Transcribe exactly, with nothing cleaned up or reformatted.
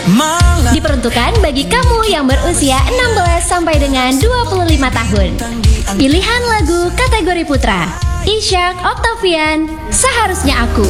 malam. Diperuntukkan bagi kamu yang berusia enam belas sampai dengan dua puluh lima tahun. Pilihan lagu kategori putra Ishak Octavian, Seharusnya Aku.